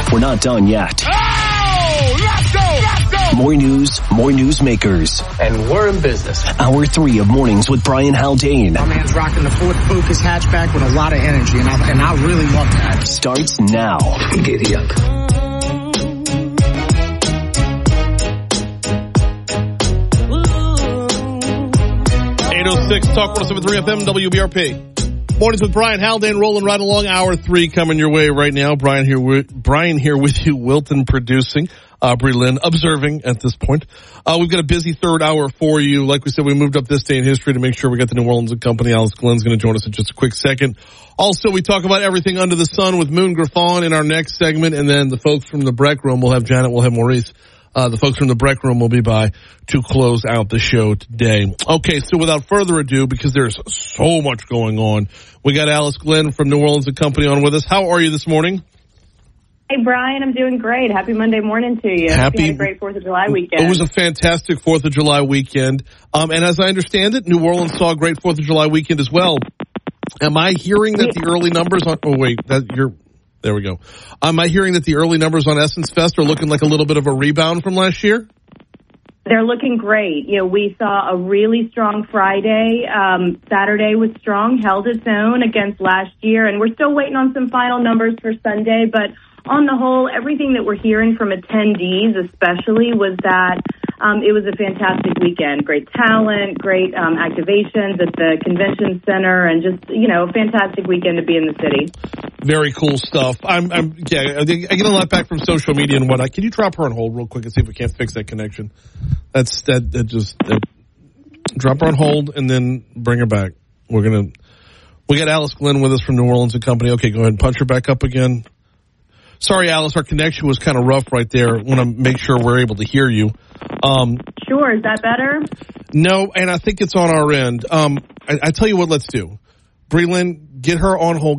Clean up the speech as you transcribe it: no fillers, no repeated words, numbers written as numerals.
We're not done yet. Oh, let's go! More news, more newsmakers. And we're in business. Hour 3 of Mornings with Brian Haldane. My man's rocking the Ford Focus hatchback with a lot of energy, and I really love that. Starts now. Giddy up. 806 Talk 107.3 FM WBRP. Mornings with Brian Haldane, rolling right along. Hour 3 coming your way right now. Brian here with you. Wilton producing. Aubrey Lynn observing at this point. We've got a busy third hour for you. Like we said, we moved up this day in history to make sure we got the New Orleans and Company. Alice Glenn's going to join us in just a quick second. Also, we talk about everything under the sun with Moon Griffon in our next segment, and then the folks from the Breck Room. We'll have Janet, we'll have Maurice. The folks from the Breck Room will be by to close out the show today. Okay, so without further ado, because there's so much going on, we got Alice Glenn from New Orleans and Company on with us. How are you this morning? Hey, Brian, I'm doing great. Happy Monday morning to you. Hope you had a great 4th of July weekend. It was a fantastic 4th of July weekend. And as I understand it, New Orleans saw a great 4th of July weekend as well. Am I hearing that the early numbers on... Oh, wait, there we go. Am I hearing that the early numbers on Essence Fest are looking like a little bit of a rebound from last year? They're looking great. You know, we saw a really strong Friday. Saturday was strong, held its own against last year, and we're still waiting on some final numbers for Sunday, but on the whole, everything that we're hearing from attendees especially was that it was a fantastic weekend. Great talent, great activations at the convention center, and just, you know, a fantastic weekend to be in the city. Very cool stuff. I get a lot back from social media and whatnot. Can you drop her on hold real quick and see if we can't fix that connection? Drop her on hold and then bring her back. We got Alice Glenn with us from New Orleans and Company. Okay, go ahead and punch her back up again. Sorry, Alice, our connection was kind of rough right there. Want to make sure we're able to hear you. Sure, is that better? No, and I think it's on our end. I tell you what, let's do. Breland, get her on hold.